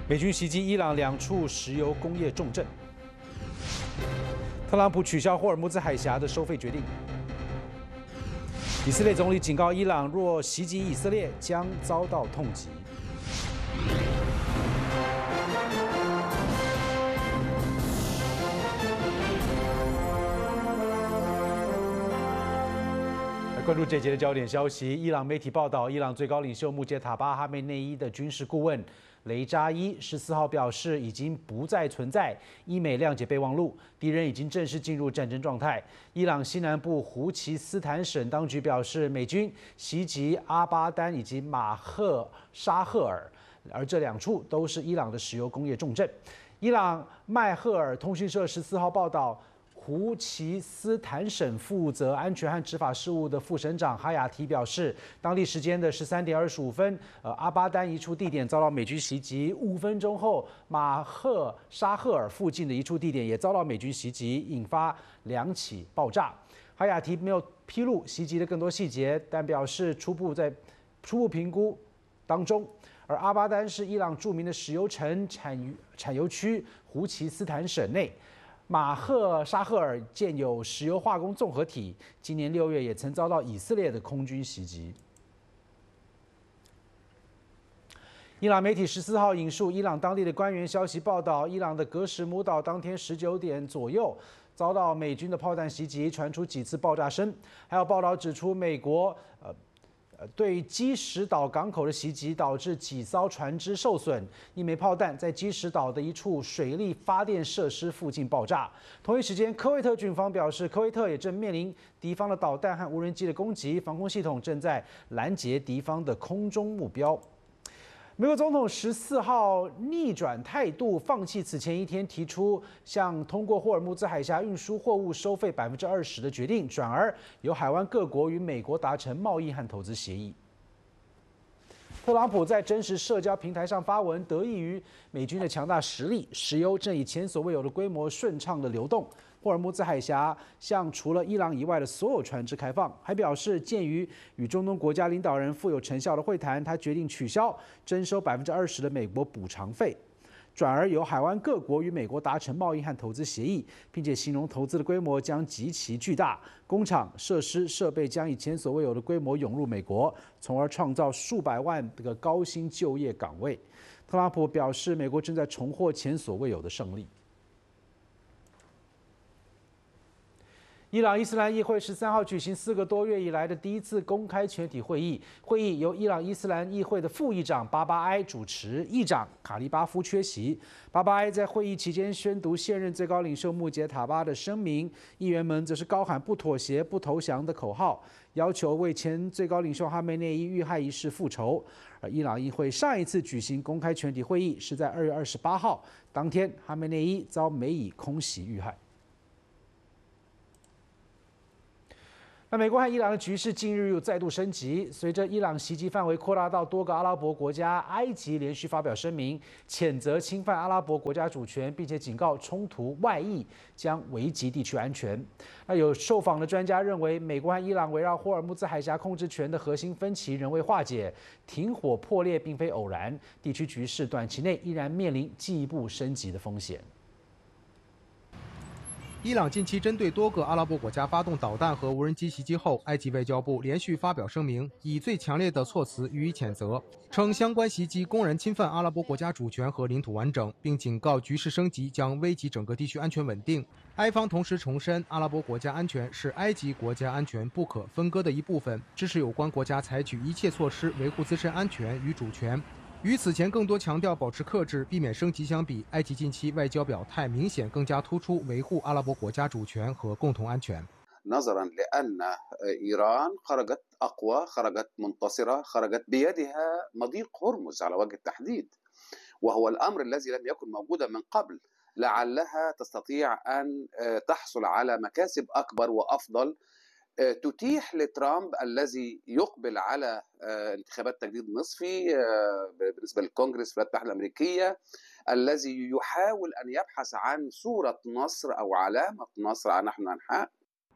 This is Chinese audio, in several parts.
美军袭击伊朗2处石油工业重镇。特朗普取消霍尔木兹海峡的收费决定。以色列总理警告伊朗，若袭击以色列，将遭到痛击。关注这节的焦点消息，伊朗媒体报道，伊朗最高领袖穆杰塔巴·哈梅内伊的军事顾问雷扎伊14号表示，已经不再存在伊美谅解备忘录，敌人已经正式进入战争状态。伊朗西南部胡奇斯坦省当局表示，美军袭击阿巴丹以及马赫沙赫尔，而这2处都是伊朗的石油工业重镇。伊朗迈赫尔通讯社14号报道。胡奇斯坦省负责安全和执法事务的副省长哈雅提表示，当地时间的13点25分，阿巴丹一处地点遭到美军袭击。5分钟后，马赫沙赫尔附近的一处地点也遭到美军袭击，引发2起爆炸。哈雅提没有披露袭击的更多细节，但表示初步评估当中。而阿巴丹是伊朗著名的石油城产油区，胡奇斯坦省内。马赫沙赫尔建有石油化工综合体，今年6月也曾遭到以色列的空军袭击。伊朗媒体14号引述伊朗当地的官员消息报道，伊朗的格什姆岛当天19点左右遭到美军的炮弹袭击，传出几次爆炸声。还有报道指出，美国对基什岛港口的袭击导致几艘船只受损，一枚炮弹在基什岛的一处水力发电设施附近爆炸。同一时间，科威特军方表示，科威特也正面临敌方的导弹和无人机的攻击，防空系统正在拦截敌方的空中目标。美国总统14号逆转态度，放弃此前一天提出向通过霍尔木兹海峡运输货物收费20%的决定，转而由海湾各国与美国达成贸易和投资协议。特朗普在真实社交平台上发文，得益于美军的强大实力，石油正以前所未有的规模顺畅的流动。霍尔木兹海峡向除了伊朗以外的所有船只开放，还表示，鉴于与中东国家领导人富有成效的会谈，他决定取消征收20%的美国补偿费，转而由海湾各国与美国达成贸易和投资协议，并且形容投资的规模将极其巨大，工厂、设施、设备将以前所未有的规模涌入美国，从而创造数百万个高薪就业岗位。特朗普表示，美国正在重获前所未有的胜利。伊朗伊斯兰议会13号举行4个多月以来的第一次公开全体会议，会议由伊朗伊斯兰议会的副议长巴巴埃主持，议长卡利巴夫缺席。巴巴埃在会议期间宣读现任最高领袖穆杰塔巴的声明，议员们则是高喊不妥协、不投降的口号，要求为前最高领袖哈梅内伊遇害一事复仇。而伊朗议会上一次举行公开全体会议是在2月28号，当天哈梅内伊遭美以空袭遇害。那美国和伊朗的局势近日又再度升级，随着伊朗袭击范围扩大到多个阿拉伯国家，埃及连续发表声明，谴责侵犯阿拉伯国家主权，并且警告冲突外溢将危及地区安全。那有受访的专家认为，美国和伊朗围绕霍尔木兹海峡控制权的核心分歧仍未化解，停火破裂并非偶然，地区局势短期内依然面临进一步升级的风险。 伊朗近期针对多个阿拉伯国家发动导弹和无人机袭击后，埃及外交部连续发表声明，以最强烈的措辞予以谴责，称相关袭击公然侵犯阿拉伯国家主权和领土完整，并警告局势升级将危及整个地区安全稳定。埃方同时重申，阿拉伯国家安全是埃及国家安全不可分割的一部分，支持有关国家采取一切措施维护自身安全与主权。与此前更多强调保持克制、避免升级相比，埃及近期外交表态明显更加突出维护阿拉伯国家主权和共同安全。 نظرا لأن إيران خرجت أقوى، خرجت منتصرة، خرجت بيدها مضيق هرمز على وجه التحديد، وهو الأمر الذي لم يكن موجودا من قبل، لعلها تستطيع أن تحصل على مكاسب أكبر وأفضل تتيح لترامب الذي يقبل على انتخابات تجديد نصفي بالنسبة للكونغرس في الولايات المتحدة الأمريكية الذي يحاول أن يبحث عن صورة نصر أو علامة نصر على نحو أنحاء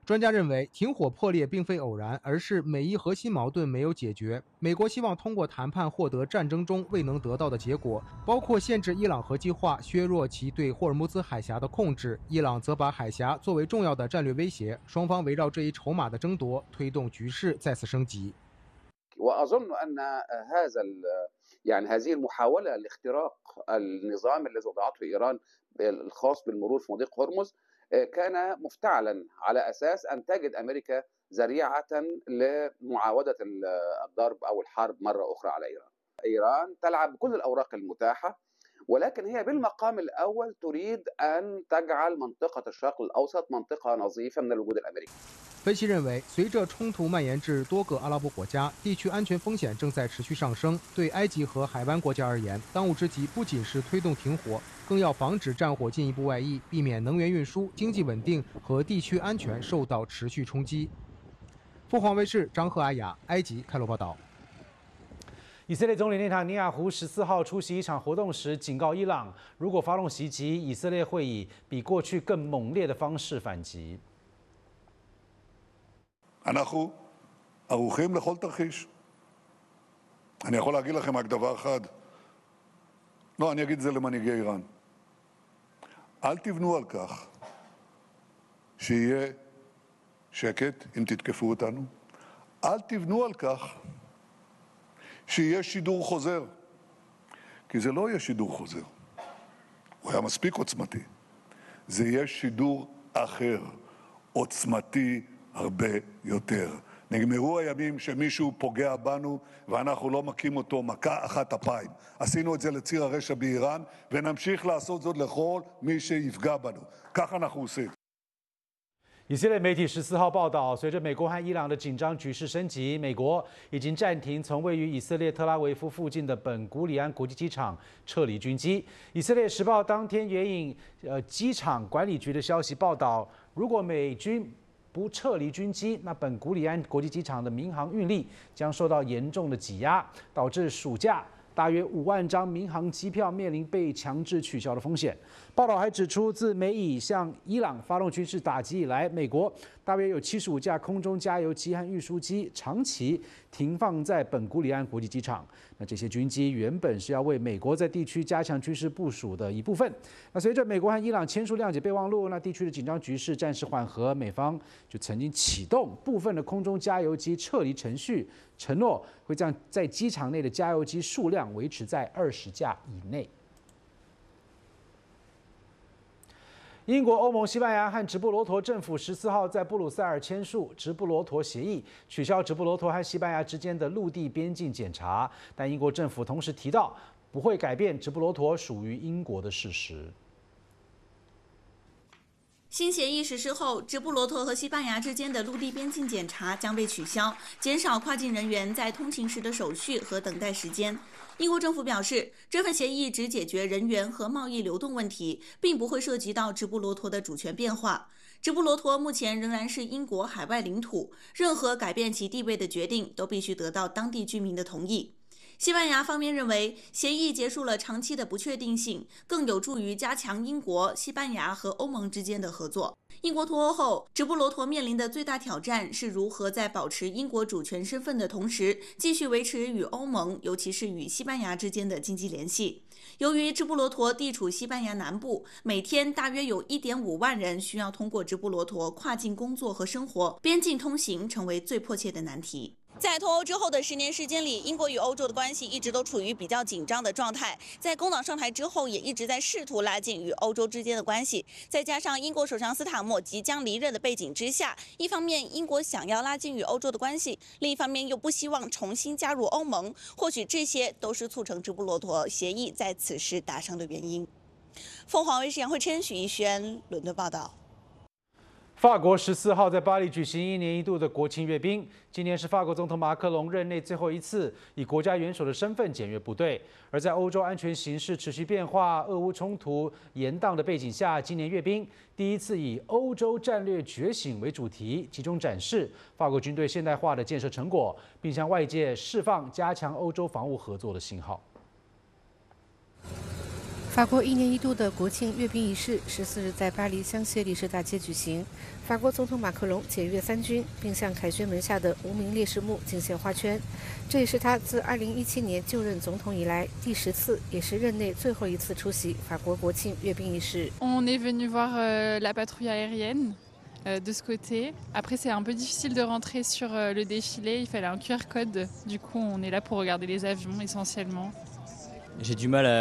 专家认为，停火破裂并非偶然，而是美伊核心矛盾没有解决。美国希望通过谈判获得战争中未能得到的结果，包括限制伊朗核计划、削弱其对霍尔木兹海峡的控制。伊朗则把海峡作为重要的战略威胁。双方围绕这一筹码的争夺，推动局势再次升级。 وأظن أن يعني هذه المحاولة لاختراق النظام الذي وضعته إيران الخاص بالمرور في مضيق هرمز كان مفتعلا على أساس أن تجد أمريكا ذريعة لمعاودة الضرب أو الحرب مرة أخرى على إيران. إيران تلعب بكل الأوراق المتاحة ولكن هي بالمقام الأول تريد أن تجعل منطقة الشرق الأوسط منطقة نظيفة من الوجود الأمريكي. 分析认为，随着冲突蔓延至多个阿拉伯国家，地区安全风险正在持续上升。对埃及和海湾国家而言，当务之急不仅是推动停火，更要防止战火进一步外溢，避免能源运输、经济稳定和地区安全受到持续冲击。凤凰卫视张赫阿雅，埃及开罗报道。 以色列总理内塔尼亚胡14号出席一场活动时，警告伊朗，如果发动袭击，以色列会以比过去更猛烈的方式反击。 אנחנו ערוכים לכל תרחיש. אני יכול להגיד לכם רק דבר אחד. לא, אני אגיד את זה למנהיגי איראן. אל תבנו על כך שיהיה שקט אם תתקפו אותנו. אל תבנו על כך שיהיה שידור חוזר. כי זה לא יהיה שידור חוזר. הוא היה מספיק עוצמתי. זה יהיה שידור אחר, עוצמתי, הרבה יותר. נגמרו הימים שמישהו פוגע בנו ואנחנו לא מכים אותו מכה אחת אפיים. עשינו את זה לציר הרשע באיראן ונמשיך לעשות זאת לכל מי שיפגע בנו. ככה אנחנו עושים. 以色列媒体14号报道，随着美国和伊朗的紧张局势升级，美国已经暂停从位于以色列特拉维夫附近的本古里安国际机场撤离军机。以色列时报当天援引机场管理局的消息报道，如果美军不撤离军机，那本古里安国际机场的民航运力将受到严重的挤压，导致暑假大约5万张民航机票面临被强制取消的风险。报道还指出，自美以向伊朗发动军事打击以来，美国大约有75架空中加油机和运输机长期停放在本古里安国际机场。那这些军机原本是要为美国在地区加强军事部署的一部分。那随着美国和伊朗签署谅解备忘录，那地区的紧张局势暂时缓和，美方就曾经启动部分的空中加油机撤离程序，承诺会将在机场内的加油机数量维持在20架以内。英国、欧盟、西班牙和直布罗陀政府14号在布鲁塞尔签署直布罗陀协议，取消直布罗陀和西班牙之间的陆地边境检查。但英国政府同时提到，不会改变直布罗陀属于英国的事实。 新协议实施后，直布罗陀和西班牙之间的陆地边境检查将被取消，减少跨境人员在通行时的手续和等待时间。英国政府表示，这份协议只解决人员和贸易流动问题，并不会涉及到直布罗陀的主权变化。直布罗陀目前仍然是英国海外领土，任何改变其地位的决定都必须得到当地居民的同意。西班牙方面认为，协议结束了长期的不确定性，更有助于加强英国、西班牙和欧盟之间的合作。英国脱欧后，直布罗陀面临的最大挑战是如何在保持英国主权身份的同时，继续维持与欧盟，尤其是与西班牙之间的经济联系。由于直布罗陀地处西班牙南部，每天大约有1.5万人需要通过直布罗陀跨境工作和生活，边境通行成为最迫切的难题。在脱欧之后的10年时间里，英国与欧洲的关系一直都处于比较紧张的状态。在工党上台之后，也一直在试图拉近与欧洲之间的关系。再加上英国首相斯塔默即将离任的背景之下，一方面英国想要拉近与欧洲的关系，另一方面又不希望重新加入欧盟。或许这些都是促成直布罗陀协议在此时达成的原因。凤凰卫视杨慧琛、许逸轩伦敦报道。 法国14号在巴黎举行1年1度的国庆阅兵，今年是法国总统马克龙任内最后一次以国家元首的身份检阅部队。而在欧洲安全形势持续变化、俄乌冲突延宕的背景下，今年阅兵第一次以欧洲战略觉醒为主题，集中展示法国军队现代化的建设成果，并向外界释放加强欧洲防务合作的信号。 法国1年1度的国庆阅兵仪式14日在巴黎香榭丽舍大街举行。法国总统马克龙检阅3军，并向凯旋门下的无名烈士墓敬献花圈。这也是他自2017年就任总统以来第10次，也是任内最后一次出席法国国庆阅兵仪式。 On est venu voir la patrouille aérienne. De ce côté. Après, c'est un peu difficile de rentrer sur le défilé. Il fallait un QR code. Du coup, on est là pour regarder les avions essentiellement. J'ai du mal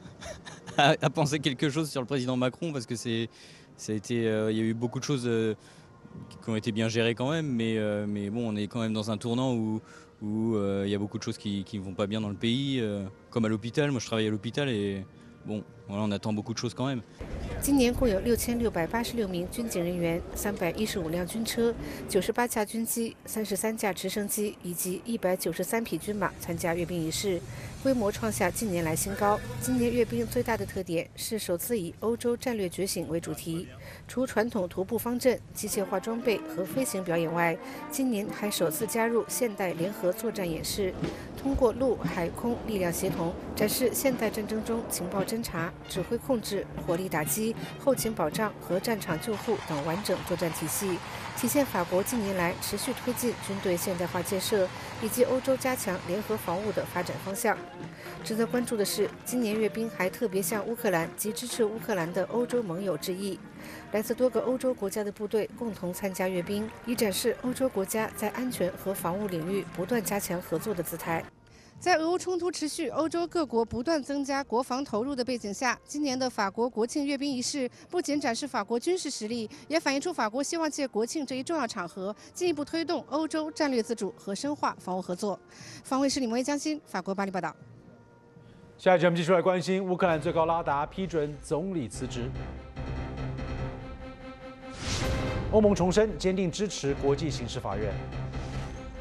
à penser quelque chose sur le président Macron parce que il y a eu beaucoup de choses qui ont été bien gérées quand même, mais bon, on est quand même dans un tournant où il y a beaucoup de choses qui ne vont pas bien dans le pays, comme à l'hôpital. Moi, je travaille à l'hôpital et bon, voilà, on attend beaucoup de choses quand même. 今年共有6686名军警人员、315辆军车、98架军机、33架直升机以及193匹军马参加阅兵仪式，规模创下近年来新高。今年阅兵最大的特点是首次以欧洲战略觉醒为主题，除传统徒步方阵、机械化装备和飞行表演外，今年还首次加入现代联合作战演示，通过陆海空力量协同，展示现代战争中情报侦察、指挥控制、火力打击、后勤保障和战场救护等完整作战体系，体现法国近年来持续推进军队现代化建设以及欧洲加强联合防务的发展方向。值得关注的是，今年阅兵还特别向乌克兰及支持乌克兰的欧洲盟友致意。来自多个欧洲国家的部队共同参加阅兵，以展示欧洲国家在安全和防务领域不断加强合作的姿态。在俄乌冲突持续、欧洲各国不断增加国防投入的背景下，今年的法国国庆阅兵仪式不仅展示法国军事实力，也反映出法国希望借国庆这一重要场合，进一步推动欧洲战略自主和深化防务合作。方卫视李萌威、江欣，法国巴黎报道。 下一节我们继续来关心乌克兰最高拉达批准总理辞职。欧盟重申坚定支持国际刑事法院。